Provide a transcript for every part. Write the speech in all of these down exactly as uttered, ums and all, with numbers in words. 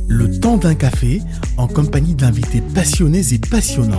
Le temps d'un café en compagnie d'invités passionnés et passionnants.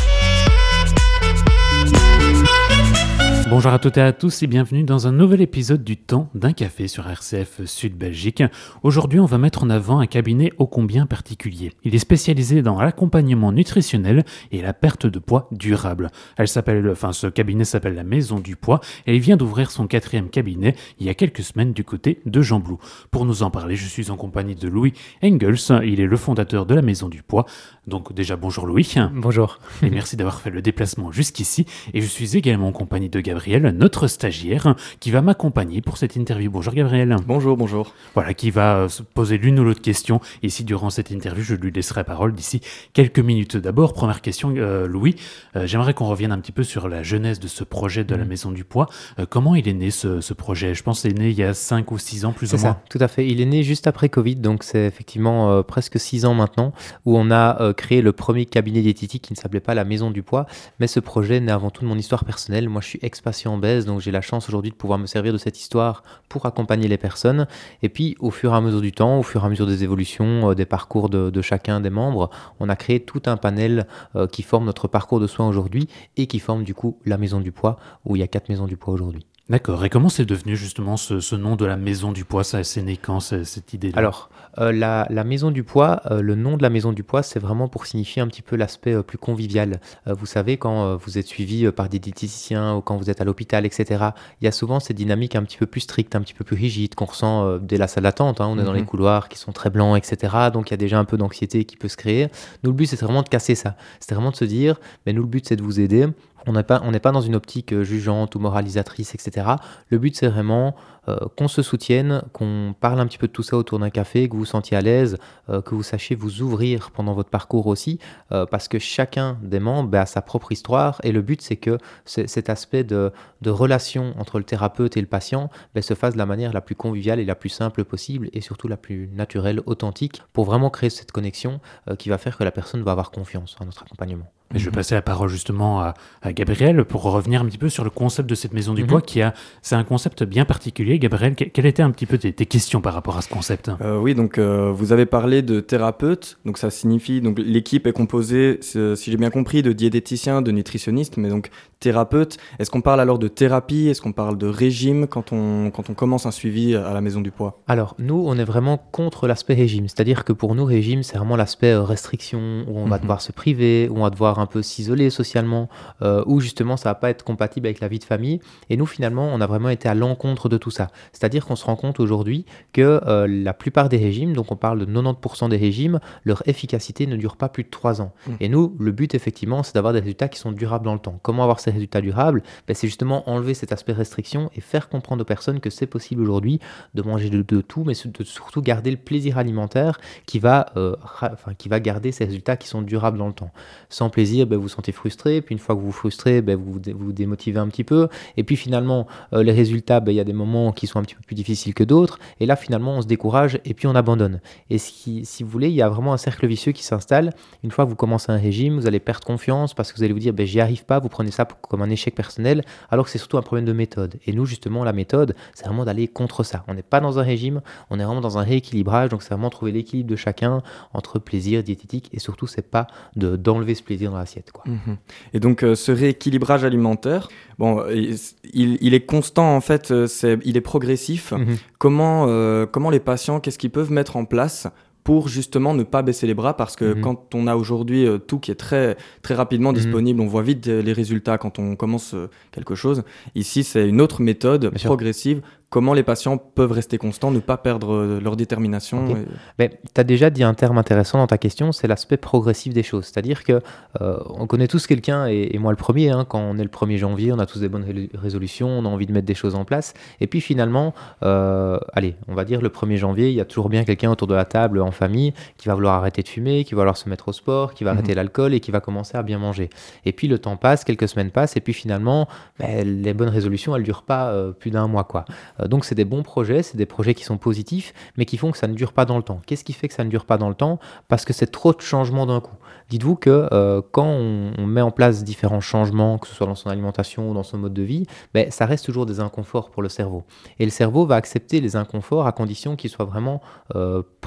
Bonjour à toutes et à tous et bienvenue dans un nouvel épisode du Temps d'un café sur R C F Sud Belgique. Aujourd'hui, on va mettre en avant un cabinet ô combien particulier. Il est spécialisé dans l'accompagnement nutritionnel et la perte de poids durable. Elle s'appelle, enfin, ce cabinet s'appelle la Maison du Poids et il vient d'ouvrir son quatrième cabinet il y a quelques semaines du côté de Gembloux. Pour nous en parler, je suis en compagnie de Louis Engels. Il est le fondateur de la Maison du Poids. Donc déjà, bonjour Louis. Bonjour. Et merci d'avoir fait le déplacement jusqu'ici. Et je suis également en compagnie de Gabriel, notre stagiaire, qui va m'accompagner pour cette interview. Bonjour Gabriel. Bonjour, bonjour. Voilà, qui va se poser l'une ou l'autre question. Ici, durant cette interview, je lui laisserai la parole d'ici quelques minutes. D'abord, première question, euh, Louis. Euh, j'aimerais qu'on revienne un petit peu sur la genèse de ce projet de la Maison du Poids. Euh, comment il est né ce, ce projet ? Je pense qu'il est né il y a cinq ou six ans, plus c'est ou moins. Ça, tout à fait. Il est né juste après Covid, donc c'est effectivement euh, presque six ans maintenant, où on a euh, créé le premier cabinet diététique qui ne s'appelait pas la Maison du Poids. Mais ce projet naît avant tout de mon histoire personnelle. Moi, je suis ex-patient obèse, donc j'ai la chance aujourd'hui de pouvoir me servir de cette histoire pour accompagner les personnes. Et puis, au fur et à mesure du temps, au fur et à mesure des évolutions, euh, des parcours de, de chacun des membres, on a créé tout un panel euh, qui forme notre parcours de soins aujourd'hui et qui forme du coup la Maison du Poids, où il y a quatre Maisons du Poids aujourd'hui. D'accord. Et comment c'est devenu justement ce, ce nom de la Maison du Poids ? Ça, c'est né quand, cette idée-là ? Alors, euh, la, la Maison du Poids, euh, le nom de la Maison du Poids, c'est vraiment pour signifier un petit peu l'aspect euh, plus convivial. Euh, vous savez, quand euh, vous êtes suivi euh, par des diététiciens ou quand vous êtes à l'hôpital, et cetera, il y a souvent ces dynamiques un petit peu plus strictes, un petit peu plus rigides, qu'on ressent euh, dès la salle d'attente. Hein, on est mmh. dans les couloirs qui sont très blancs, et cetera. Donc, il y a déjà un peu d'anxiété qui peut se créer. Nous, le but, c'est vraiment de casser ça. C'est vraiment de se dire, mais nous, le but, c'est de vous aider. On n'est pas, on n'est pas dans une optique euh, jugeante ou moralisatrice, et cetera. Le but, c'est vraiment euh, qu'on se soutienne, qu'on parle un petit peu de tout ça autour d'un café, que vous vous sentiez à l'aise, euh, que vous sachiez vous ouvrir pendant votre parcours aussi, euh, parce que chacun des membres bah, a sa propre histoire. Et le but, c'est que c'est, cet aspect de, de relation entre le thérapeute et le patient bah, se fasse de la manière la plus conviviale et la plus simple possible, et surtout la plus naturelle, authentique, pour vraiment créer cette connexion euh, qui va faire que la personne va avoir confiance à notre accompagnement. Et je vais passer la parole justement à, à Gabriel pour revenir un petit peu sur le concept de cette Maison du Mm-hmm. Poids qui a, c'est un concept bien particulier. Gabriel, que, quelles étaient un petit peu tes, tes questions par rapport à ce concept ? euh, Oui, donc euh, vous avez parlé de thérapeute, donc ça signifie, donc l'équipe est composée, si j'ai bien compris, de diététiciens, de nutritionnistes, mais donc thérapeute. Est-ce qu'on parle alors de thérapie ? Est-ce qu'on parle de régime quand on, quand on commence un suivi à la Maison du Poids ? Alors, nous, on est vraiment contre l'aspect régime. C'est-à-dire que pour nous, régime, c'est vraiment l'aspect restriction, où on va mm-hmm. devoir se priver, où on va devoir un peu s'isoler socialement, euh, où justement ça va pas être compatible avec la vie de famille. Et nous finalement on a vraiment été à l'encontre de tout ça. C'est-à-dire qu'on se rend compte aujourd'hui que euh, la plupart des régimes, donc on parle de quatre-vingt-dix pour cent des régimes, leur efficacité ne dure pas plus de trois ans. Mmh. Et nous, le but effectivement, c'est d'avoir des résultats qui sont durables dans le temps. Comment avoir ces résultats durables ? Ben, c'est justement enlever cet aspect restriction et faire comprendre aux personnes que c'est possible aujourd'hui de manger de, de tout, mais de surtout garder le plaisir alimentaire qui va, euh, ra- enfin, qui va garder ces résultats qui sont durables dans le temps. Sans plaisir, ben, vous vous sentez frustré, puis une fois que vous vous frustrez, ben, vous vous vous démotivez un petit peu, et puis finalement, euh, les résultats, ben, y a des moments qui sont un petit peu plus difficiles que d'autres, et là finalement on se décourage, et puis on abandonne. Et si, si vous voulez, il y a vraiment un cercle vicieux qui s'installe. Une fois que vous commencez un régime, vous allez perdre confiance, parce que vous allez vous dire, ben, j'y arrive pas, vous prenez ça pour, comme un échec personnel, alors que c'est surtout un problème de méthode. Et nous justement, la méthode, c'est vraiment d'aller contre ça. On n'est pas dans un régime, on est vraiment dans un rééquilibrage, donc c'est vraiment trouver l'équilibre de chacun, entre plaisir, diététique, et surtout c'est pas de, d'enlever ce plaisir dans l'assiette, quoi. Mmh. Et donc euh, ce rééquilibrage alimentaire, bon, il, il est constant en fait, c'est, il est progressif. Mmh. Comment, euh, comment les patients, qu'est-ce qu'ils peuvent mettre en place pour justement ne pas baisser les bras, parce que mmh. quand on a aujourd'hui euh, tout qui est très, très rapidement disponible, mmh. on voit vite les résultats quand on commence euh, quelque chose. Ici, c'est une autre méthode Bien progressive. Sûr. Comment les patients peuvent rester constants, ne pas perdre leur détermination. Okay. Et... Ben, tu as déjà dit un terme intéressant dans ta question, c'est l'aspect progressif des choses. C'est-à-dire qu'on euh, connaît tous quelqu'un, et, et moi le premier, hein, quand on est le premier janvier, on a tous des bonnes ré- résolutions, on a envie de mettre des choses en place. Et puis finalement, euh, allez, on va dire le premier janvier, il y a toujours bien quelqu'un autour de la table en famille qui va vouloir arrêter de fumer, qui va vouloir se mettre au sport, qui va mmh. arrêter l'alcool et qui va commencer à bien manger. Et puis le temps passe, quelques semaines passent, et puis finalement, ben, les bonnes résolutions, elles ne durent pas euh, plus d'un mois, quoi. Donc c'est des bons projets, c'est des projets qui sont positifs, mais qui font que ça ne dure pas dans le temps. Qu'est-ce qui fait que ça ne dure pas dans le temps ? Parce que c'est trop de changements d'un coup. Dites-vous que euh, quand on, on met en place différents changements, que ce soit dans son alimentation ou dans son mode de vie, ben, ça reste toujours des inconforts pour le cerveau. Et le cerveau va accepter les inconforts à condition qu'ils soient vraiment euh,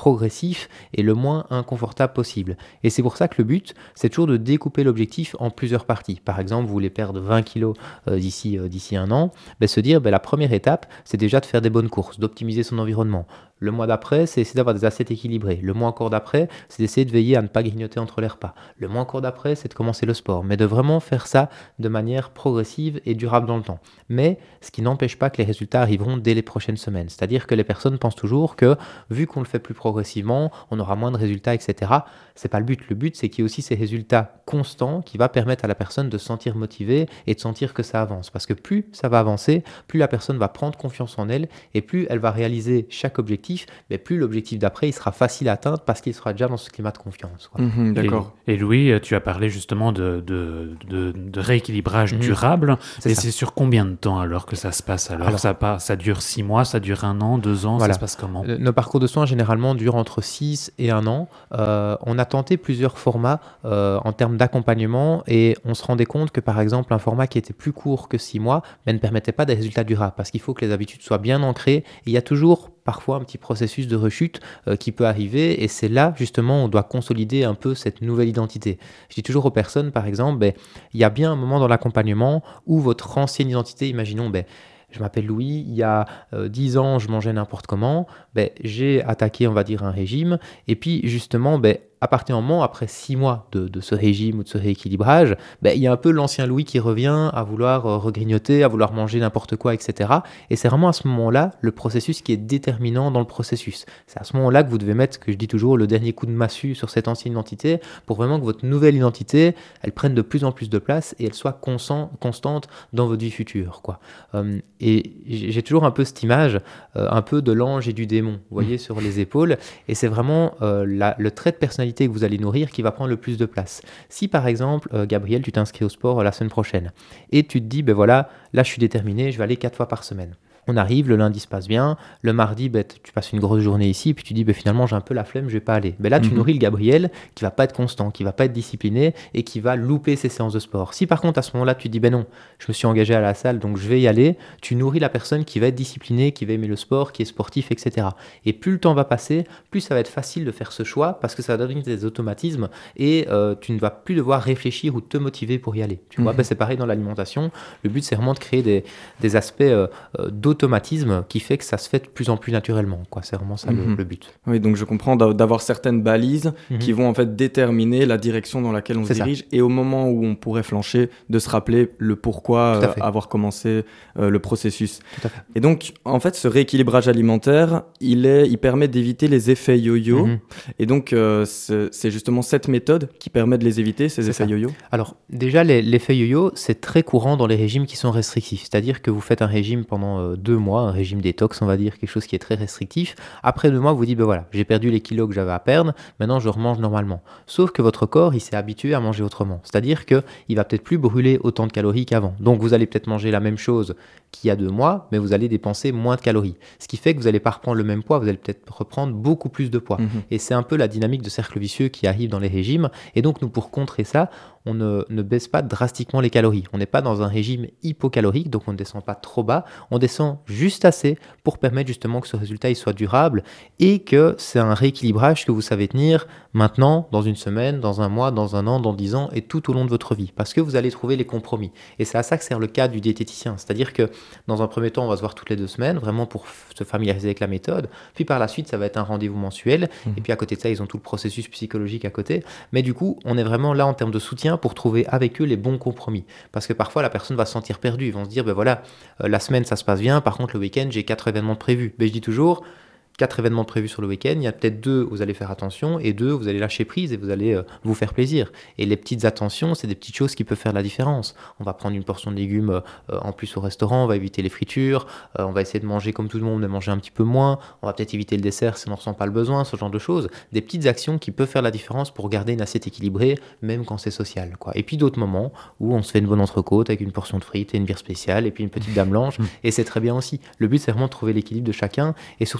progressif et le moins inconfortable possible. Et c'est pour ça que le but, c'est toujours de découper l'objectif en plusieurs parties. Par exemple, vous voulez perdre vingt kilos euh, d'ici, euh, d'ici un an, ben, se dire, ben, la première étape, c'est déjà de faire des bonnes courses, d'optimiser son environnement. Le mois d'après, c'est essayer d'avoir des assiettes équilibrées. Le mois encore d'après, c'est d'essayer de veiller à ne pas grignoter entre les repas. Le mois encore d'après, c'est de commencer le sport. Mais de vraiment faire ça de manière progressive et durable dans le temps. Mais ce qui n'empêche pas que les résultats arriveront dès les prochaines semaines. C'est-à-dire que les personnes pensent toujours que, vu qu'on le fait plus progressivement, on aura moins de résultats, et cetera. C'est pas le but. Le but, c'est qu'il y ait aussi ces résultats constants qui va permettre à la personne de se sentir motivée et de sentir que ça avance. Parce que plus ça va avancer, plus la personne va prendre confiance en elle et plus elle va réaliser chaque objectif, mais plus l'objectif d'après il sera facile à atteindre parce qu'il sera déjà dans ce climat de confiance. Quoi. Mmh, d'accord. Et, et Louis, tu as parlé justement de, de, de, de rééquilibrage mmh. durable. C'est et ça. C'est sur combien de temps alors que ça se passe alors, alors ça, part, ça dure six mois, ça dure un an, deux ans, voilà. Ça se passe comment? euh, Nos parcours de soins généralement durent entre six et un an. Euh, on a tenté plusieurs formats euh, en termes d'accompagnement et on se rendait compte que par exemple un format qui était plus court que six mois mais ne permettait pas des résultats durables parce qu'il faut que les habitudes soient bien ancrées et il y a toujours parfois un petit processus de rechute euh, qui peut arriver et c'est là justement on doit consolider un peu cette nouvelle identité. Je dis toujours aux personnes par exemple, ben, il y a bien un moment dans l'accompagnement où votre ancienne identité, imaginons ben, je m'appelle Louis, il y a euh, dix ans je mangeais n'importe comment, ben, j'ai attaqué on va dire un régime et puis justement ben, à partir du moment, après six mois de, de ce régime ou de ce rééquilibrage, ben, il y a un peu l'ancien Louis qui revient à vouloir euh, regrignoter, à vouloir manger n'importe quoi, et cetera. Et c'est vraiment à ce moment-là le processus qui est déterminant dans le processus. C'est à ce moment-là que vous devez mettre, ce que je dis toujours, le dernier coup de massue sur cette ancienne identité pour vraiment que votre nouvelle identité, elle prenne de plus en plus de place et elle soit constant, constante dans votre vie future, quoi. Euh, et j'ai toujours un peu cette image, euh, un peu de l'ange et du démon, vous voyez, mmh. sur les épaules. Et c'est vraiment euh, la, le trait de personnalité que vous allez nourrir qui va prendre le plus de place. Si par exemple, euh, Gabriel, tu t'inscris au sport euh, la semaine prochaine et tu te dis, ben voilà, là je suis déterminé, je vais aller quatre fois par semaine. On arrive, le lundi se passe bien, le mardi, ben, tu passes une grosse journée ici, puis tu dis ben, finalement j'ai un peu la flemme, je vais pas aller. Ben, là, tu mmh. nourris le Gabriel qui va pas être constant, qui va pas être discipliné et qui va louper ses séances de sport. Si par contre à ce moment-là, tu dis ben non, je me suis engagé à la salle, donc je vais y aller, tu nourris la personne qui va être disciplinée, qui va aimer le sport, qui est sportif, et cetera. Et plus le temps va passer, plus ça va être facile de faire ce choix parce que ça va devenir des automatismes et euh, tu ne vas plus devoir réfléchir ou te motiver pour y aller. Tu mmh. vois, ben, c'est pareil dans l'alimentation. Le but, c'est vraiment de créer des, des aspects euh, d'automatisme qui fait que ça se fait de plus en plus naturellement, quoi. C'est vraiment ça mmh. le, le but. Oui, donc je comprends d'avoir certaines balises mmh. qui vont en fait déterminer la direction dans laquelle on se dirige et au moment où on pourrait flancher, de se rappeler le pourquoi euh, avoir commencé euh, le processus. Tout à fait. Et donc, en fait, ce rééquilibrage alimentaire, il, est, il permet d'éviter les effets yo-yo mmh. et donc euh, c'est justement cette méthode qui permet de les éviter, ces effets yo-yo. Alors, déjà, les, l'effet yo-yo, c'est très courant dans les régimes qui sont restrictifs, c'est-à-dire que vous faites un régime pendant euh, deux mois, un régime détox, on va dire, quelque chose qui est très restrictif. Après deux mois, vous dites, ben voilà, j'ai perdu les kilos que j'avais à perdre, maintenant je remange normalement. Sauf que votre corps, il s'est habitué à manger autrement. C'est-à-dire qu'il va peut-être plus brûler autant de calories qu'avant. Donc vous allez peut-être manger la même chose qu'il y a deux mois, mais vous allez dépenser moins de calories. Ce qui fait que vous n'allez pas reprendre le même poids, vous allez peut-être reprendre beaucoup plus de poids. Mmh. Et c'est un peu la dynamique de cercle vicieux qui arrive dans les régimes. Et donc nous, pour contrer ça, on ne, ne baisse pas drastiquement les calories. On n'est pas dans un régime hypocalorique, donc on ne descend pas trop bas. On descend juste assez pour permettre justement que ce résultat il soit durable et que c'est un rééquilibrage que vous savez tenir maintenant, dans une semaine, dans un mois, dans un an, dans dix ans et tout au long de votre vie. Parce que vous allez trouver les compromis. Et c'est à ça que sert le cas du diététicien. C'est-à-dire que dans un premier temps, on va se voir toutes les deux semaines, vraiment pour f- se familiariser avec la méthode. Puis par la suite, ça va être un rendez-vous mensuel. Mmh. Et puis à côté de ça, ils ont tout le processus psychologique à côté. Mais du coup, on est vraiment là en termes de soutien pour trouver avec eux les bons compromis. Parce que parfois, la personne va se sentir perdue. Ils vont se dire, ben voilà, euh, la semaine, ça se passe bien. Par contre, le week-end, j'ai quatre événements de prévus. Ben, je dis toujours, quatre événements prévus sur le week-end, il y a peut-être deux où vous allez faire attention et deux, vous allez lâcher prise et vous allez euh, vous faire plaisir. Et les petites attentions, c'est des petites choses qui peuvent faire la différence. On va prendre une portion de légumes euh, en plus au restaurant, on va éviter les fritures, euh, on va essayer de manger comme tout le monde, mais manger un petit peu moins, on va peut-être éviter le dessert si on n'en ressent pas le besoin, ce genre de choses. Des petites actions qui peuvent faire la différence pour garder une assiette équilibrée, même quand c'est social, quoi. Et puis d'autres moments où on se fait une bonne entrecôte avec une portion de frites et une bière spéciale et puis une petite dame blanche, et c'est très bien aussi. Le but, c'est vraiment de trouver l'équilibre de chacun et surtout de cerner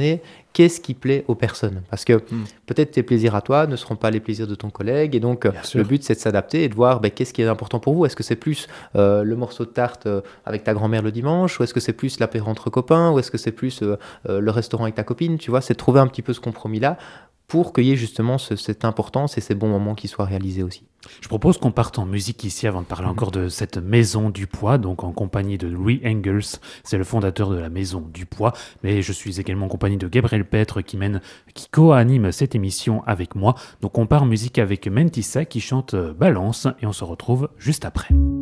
discerner qu'est-ce qui plaît aux personnes. Parce que mmh. peut-être tes plaisirs à toi ne seront pas les plaisirs de ton collègue. Et donc, Bien le sûr. but, c'est de s'adapter et de voir ben, qu'est-ce qui est important pour vous. Est-ce que c'est plus euh, le morceau de tarte euh, avec ta grand-mère le dimanche, ou est-ce que c'est plus l'apéro entre copains, ou est-ce que c'est plus euh, euh, le restaurant avec ta copine, tu vois, c'est de trouver un petit peu ce compromis-là pour qu'il y ait justement ce, cette importance et ces bons moments qui soient réalisés aussi. Je propose qu'on parte en musique ici avant de parler mmh. encore de cette Maison du Poids, donc en compagnie de Louis Engels, c'est le fondateur de la Maison du Poids, mais je suis également en compagnie de Gabriel Petre qui mène, qui co-anime cette émission avec moi. Donc on part en musique avec Mentissa qui chante Balance et on se retrouve juste après.